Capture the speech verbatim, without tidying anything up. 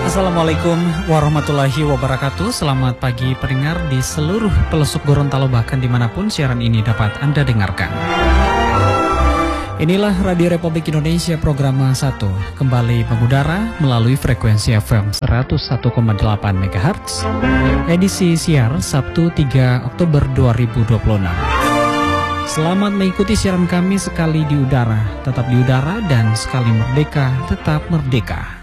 Assalamualaikum warahmatullahi wabarakatuh. Selamat pagi pendengar di seluruh pelosok Gorontalo, bahkan dimanapun siaran ini dapat Anda dengarkan. Inilah Radio Republik Indonesia program satu, kembali mengudara melalui frekuensi F M seratus satu koma delapan megahertz, edisi siar Sabtu tiga Oktober dua ribu dua puluh enam. Selamat mengikuti siaran kami, sekali di udara tetap di udara, dan sekali merdeka tetap merdeka.